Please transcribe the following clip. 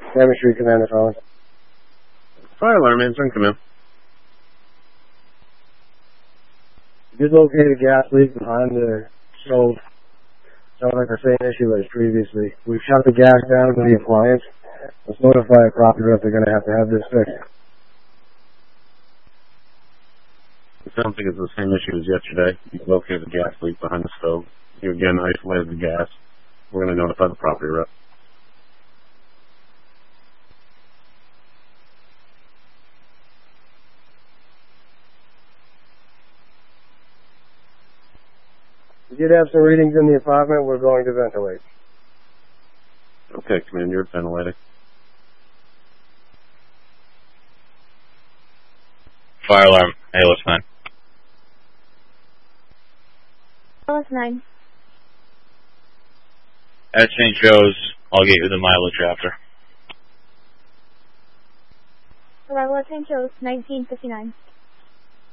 Salmon Street, Commander Collins. Fire alarm, intern, come in. We did locate a gas leak behind the stove. Sounds like the same issue as previously. We've shut the gas down to the appliance. Let's notify a property rep they're going to have this fixed. It sounds like it's the same issue as yesterday. You located the gas leak behind the stove. You again isolated the gas. We're going to notify the property rep. We did have some readings in the apartment. We're going to ventilate. Okay, Commander, you're ventilating. Fire alarm, ALS 9. ALS 9. At St. Joe's, I'll get you the mileage after. Arrival at St. Joe's, 1959.